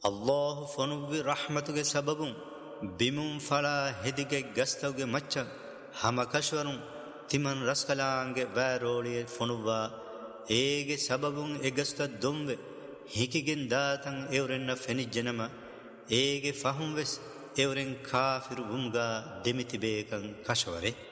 الله فنوّي رحمتك سببون بمون فلا هديك غستوك مچا هما كشورون تمن رسكلانگ وارولي فنوّا ايگه سببون اگست دوموه هيكيگن داتن اورن فنيجنما ايگه فهم وس اورن كافر ومغا دمتي بيكن كشوره